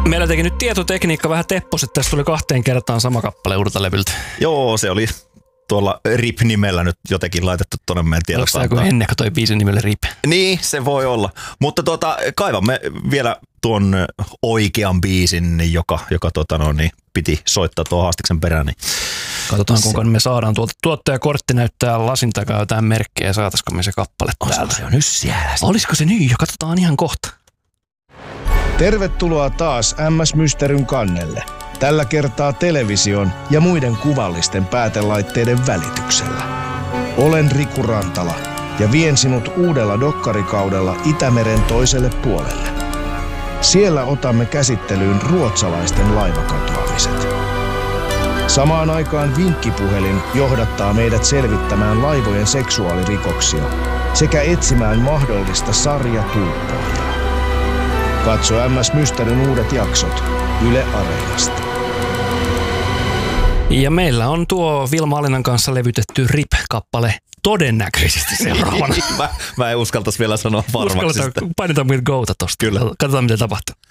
Meillä teki nyt tietotekniikka vähän tepposi, että tässä tuli 2 kertaan sama kappale uudelta levyltä. Joo, se oli tuolla RIP-nimellä nyt jotenkin laitettu tuonne meidän tietokantaan. Onko se joku Hennekö toi biisin nimellä RIP? Niin, se voi olla. Mutta kaivamme vielä tuon oikean biisin, joka piti soittaa tuon haastiksen perään. Niin katsotaan, kuinka me saadaan tuolta. Tuottajakortti näyttää lasin takaa jotain merkkejä, saataisiko me se kappale täältä. Se on nyt siellä. Olisiko se nyt jo? Katsotaan ihan kohta. Tervetuloa taas MS Mysteryn kannelle. Tällä kertaa television ja muiden kuvallisten päätelaitteiden välityksellä. Olen Riku Rantala ja vien sinut uudella dokkarikaudella Itämeren toiselle puolelle. Siellä otamme käsittelyyn ruotsalaisten laivakatoamiset. Samaan aikaan vinkkipuhelin johdattaa meidät selvittämään laivojen seksuaalirikoksia sekä etsimään mahdollista sarjatuuppoajaa. Katso MS Mysteryn uudet jaksot Yle Areenasta. Ja meillä on tuo Vilma Alinan kanssa levytetty RIP-kappale todennäköisesti seuraavana. mä en uskaltaisi vielä sanoa varmaksi. Painetaan meidän gouta tosta. Kyllä. Katsotaan, mitä tapahtuu.